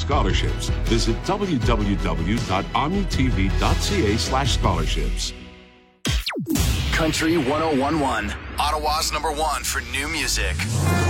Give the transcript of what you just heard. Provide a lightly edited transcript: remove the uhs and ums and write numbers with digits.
scholarships. Visit www.omnitv.ca/scholarships. Country 1011, Ottawa's #1 for new music.